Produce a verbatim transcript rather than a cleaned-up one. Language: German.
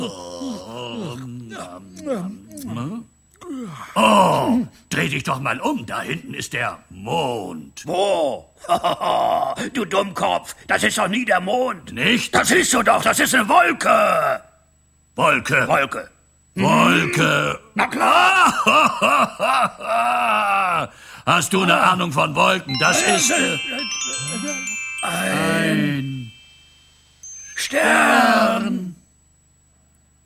Oh, dreh dich doch mal um. Da hinten ist der Mond. Wo? Du Dummkopf, das ist doch nie der Mond. Nicht? Das siehst du doch, das ist eine Wolke. Wolke. Wolke. Wolke. Na klar. Hast du eine Ahnung von Wolken? Das ist... Äh, Ein ein Stern.